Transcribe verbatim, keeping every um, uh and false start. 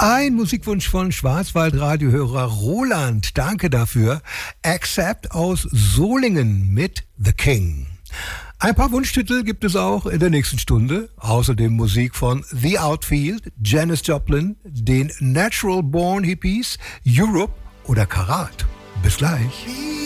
Ein Musikwunsch von Schwarzwaldradiohörer Roland. Danke dafür. Accept aus Solingen mit The King. Ein paar Wunschtitel gibt es auch in der nächsten Stunde. Außerdem Musik von The Outfield, Janis Joplin, den Natural Born Hippies, Europe oder Karat. Bis gleich.